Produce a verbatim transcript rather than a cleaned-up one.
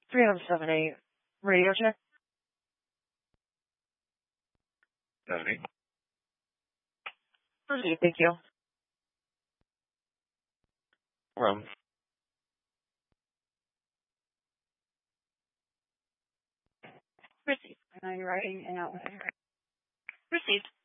three oh seven eight. Radio check. seventy. Proceed, thank you. Rum. Proceed. I know you're writing and out. Proceed.